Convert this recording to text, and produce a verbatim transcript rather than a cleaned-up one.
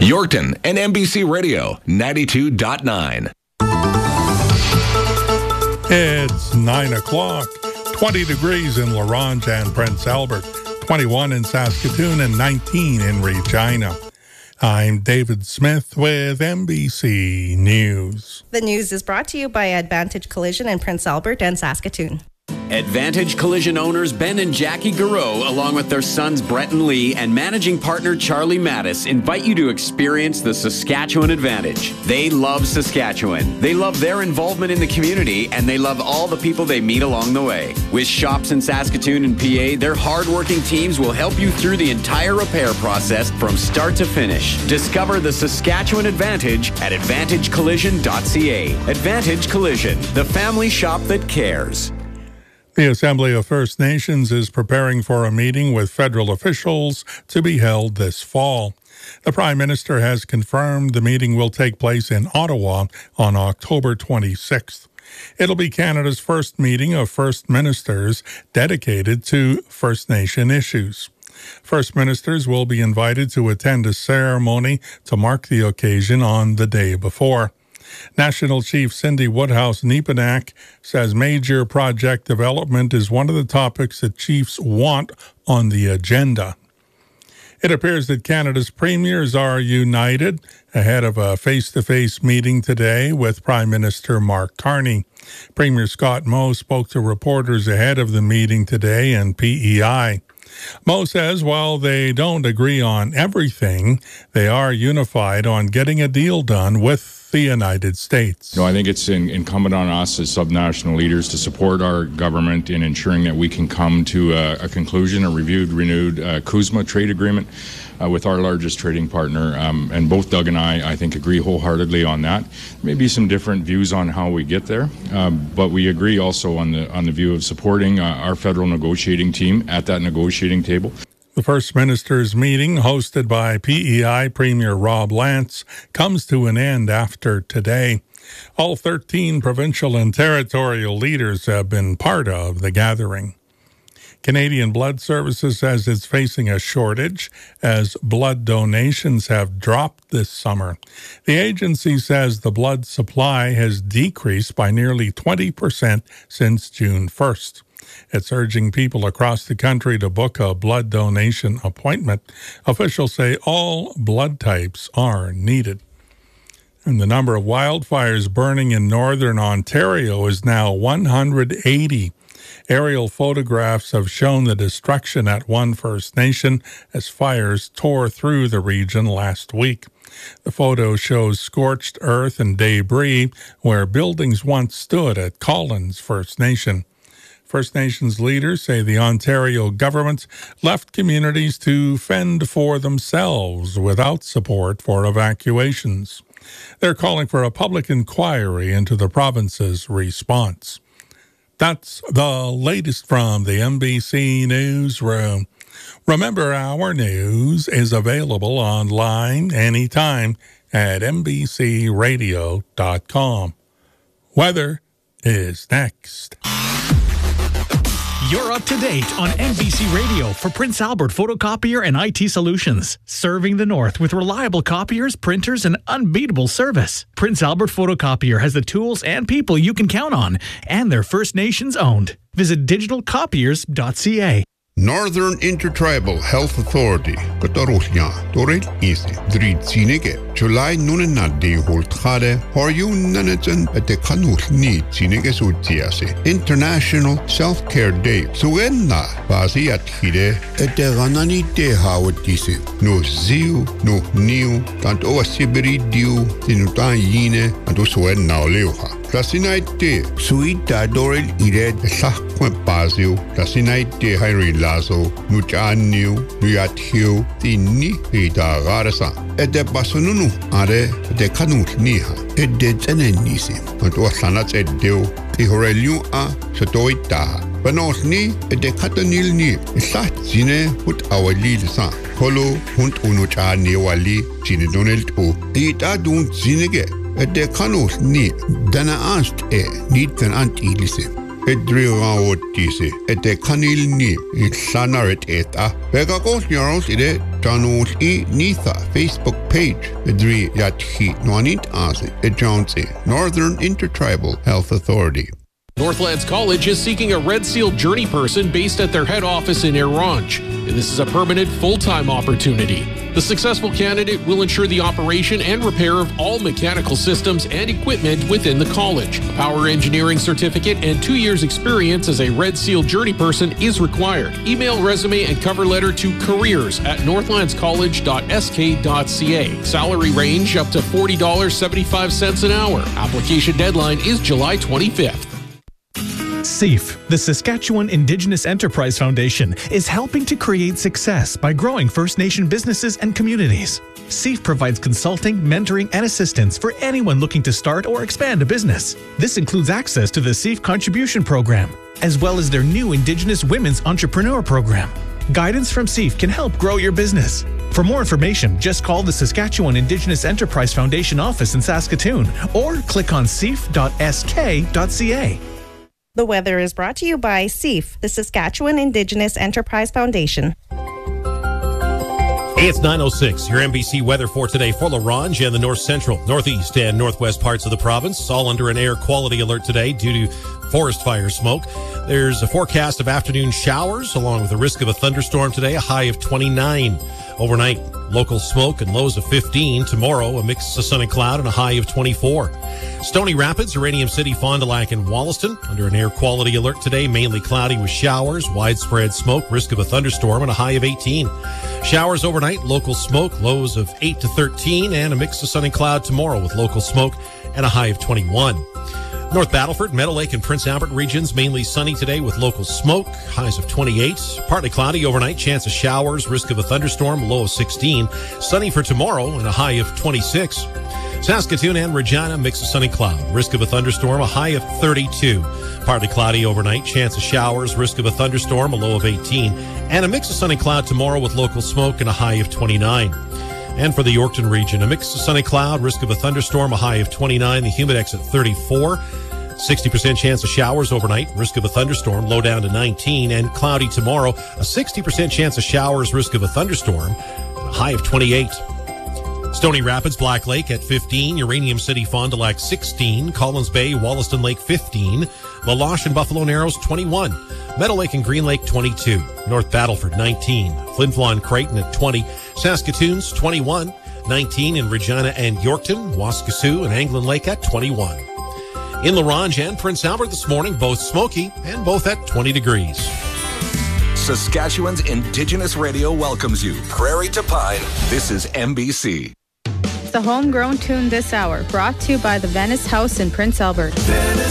Yorkton and N B C Radio ninety-two point nine. It's nine o'clock. twenty degrees in La Ronge and Prince Albert, twenty-one in Saskatoon, and nineteen in Regina. I'm David Smith with N B C News. The news is brought to you by Advantage Collision in Prince Albert and Saskatoon. Advantage Collision owners Ben and Jackie Garreau, along with their sons Brett and Lee, and managing partner Charlie Mattis, invite you to experience the Saskatchewan Advantage. They love Saskatchewan. They love their involvement in the community, and they love all the people they meet along the way. With shops in Saskatoon and P A, their hardworking teams will help you through the entire repair process from start to finish. Discover the Saskatchewan Advantage at advantage collision dot c a. Advantage Collision, the family shop that cares. The Assembly of First Nations is preparing for a meeting with federal officials to be held this fall. The Prime Minister has confirmed the meeting will take place in Ottawa on October twenty-sixth. It'll be Canada's first meeting of First Ministers dedicated to First Nation issues. First Ministers will be invited to attend a ceremony to mark the occasion on the day before. National Chief Cindy Woodhouse-Nepenak says major project development is one of the topics that chiefs want on the agenda. It appears that Canada's premiers are united ahead of a face-to-face meeting today with Prime Minister Mark Carney. Premier Scott Moe spoke to reporters ahead of the meeting today in P E I. Moe says while they don't agree on everything, they are unified on getting a deal done with the United States. No, I think it's in, incumbent on us as subnational leaders to support our government in ensuring that we can come to a, a conclusion, a reviewed, renewed uh, CUSMA trade agreement uh, with our largest trading partner. Um, and both Doug and I, I think, agree wholeheartedly on that. Maybe some different views on how we get there, um, but we agree also on the on the view of supporting uh, our federal negotiating team at that negotiating table. The First Ministers' meeting, hosted by P E I Premier Rob Lance, comes to an end after today. All thirteen provincial and territorial leaders have been part of the gathering. Canadian Blood Services says it's facing a shortage as blood donations have dropped this summer. The agency says the blood supply has decreased by nearly twenty percent since June first. It's urging people across the country to book a blood donation appointment. Officials say all blood types are needed. And the number of wildfires burning in northern Ontario is now one hundred eighty. Aerial photographs have shown the destruction at one First Nation as fires tore through the region last week. The photo shows scorched earth and debris where buildings once stood at Collins First Nation. First Nations leaders say the Ontario government left communities to fend for themselves without support for evacuations. They're calling for a public inquiry into the province's response. That's the latest from the N B C Newsroom. Remember, our news is available online anytime at N B C radio dot com. Weather is next. You're up to date on N B C Radio for Prince Albert Photocopier and I T Solutions. Serving the North with reliable copiers, printers, and unbeatable service. Prince Albert Photocopier has the tools and people you can count on, and they're First Nations owned. Visit digital copiers dot c a. Northern Intertribal Health Authority, Katarusnya, Toril Isi, Dritsinige, July Nunanadi Holtade, Horyun Nanajan at the Kanus Need Sinige Sutiase, International Self Care Day, Suenna, Bazi at Hide, at the Ranani De Howardisi, no Ziu, no New, and Oasibiri Diu, Tinutan Yine, and Usuenna Leuha. Rasinaite, Suita Doril Ire, Sakwen Bazio, Rasinaite Harry Lazo, Nuchaniu, Nuathiu, Tini, Rita Garasa, at the Basununu, Are, the Kanut Niha, at the Janenisi, and Wasanats at Deo, the Horelu A, Satoita, Banos Ni, at the Katanil Ni, Sat Zine, put our lead son, Holo, Hunt Unuchani Wali, Chinidonel O, Ita don't Zinege. Et de kanus ni dana anst e niet kan antilise. Et driwa otise. Et de kanil ni it sanaret eta. Vega kos nyaros ide Janol E Nitha Facebook page. Dri Yatchi Nwanit Azi Ejonsi Northern Intertribal Health Authority. Northlands College is seeking a Red Seal Journey person based at their head office in Air-Ronge, and this is a permanent full-time opportunity. The successful candidate will ensure the operation and repair of all mechanical systems and equipment within the college. A power engineering certificate and two years experience as a Red Seal Journey person is required. Email resume and cover letter to careers at northlands college dot s k dot c a. Salary range up to forty dollars and seventy-five cents an hour. Application deadline is July twenty-fifth. S E F, the Saskatchewan Indigenous Enterprise Foundation, is helping to create success by growing First Nation businesses and communities. S E F provides consulting, mentoring, and assistance for anyone looking to start or expand a business. This includes access to the S E F Contribution Program, as well as their new Indigenous Women's Entrepreneur Program. Guidance from S E F can help grow your business. For more information, just call the Saskatchewan Indigenous Enterprise Foundation office in Saskatoon or click on s e f dot s k dot c a. The weather is brought to you by S E F, the Saskatchewan Indigenous Enterprise Foundation. Hey, it's nine oh six. Your N B C weather for today for La Ronge and the north central, northeast, and northwest parts of the province. All under an air quality alert today due to forest fire smoke. There's a forecast of afternoon showers along with the risk of a thunderstorm today, a high of twenty-nine. Overnight, local smoke and lows of fifteen. Tomorrow, a mix of sun and cloud and a high of twenty-four. Stony Rapids, Uranium City, Fond du Lac, and Wollaston under an air quality alert today, mainly cloudy with showers, widespread smoke, risk of a thunderstorm, and a high of eighteen. Showers overnight, local smoke, lows of eight to thirteen, and a mix of sun and cloud tomorrow with local smoke and a high of twenty-one. North Battleford, Meadow Lake, and Prince Albert regions mainly sunny today with local smoke, highs of twenty-eight. Partly cloudy overnight, chance of showers, risk of a thunderstorm, low of sixteen. Sunny for tomorrow and a high of twenty-six. Saskatoon and Regina, mix of sunny cloud, risk of a thunderstorm, a high of thirty-two. Partly cloudy overnight, chance of showers, risk of a thunderstorm, a low of eighteen. And a mix of sunny cloud tomorrow with local smoke and a high of twenty-nine. And for the Yorkton region, a mix of sunny cloud, risk of a thunderstorm, a high of twenty-nine. The Humidex at thirty-four. sixty percent chance of showers overnight, risk of a thunderstorm, low down to nineteen. And cloudy tomorrow, a sixty percent chance of showers, risk of a thunderstorm, a high of twenty-eight. Stony Rapids, Black Lake at fifteen. Uranium City, Fond du Lac sixteen. Collins Bay, Wollaston Lake fifteen. La Loche and Buffalo Narrows twenty-one. Meadow Lake and Green Lake twenty-two. North Battleford nineteen. Flin Flon Creighton at twenty. Saskatoon's twenty-one. nineteen in Regina and Yorkton. Waskesiu and Anglin Lake at twenty-one. In La Ronge and Prince Albert this morning, both smoky and both at twenty degrees. Saskatchewan's Indigenous Radio welcomes you. Prairie to Pine. This is N B C. The homegrown tune this hour, brought to you by the Venice House in Prince Albert. Venice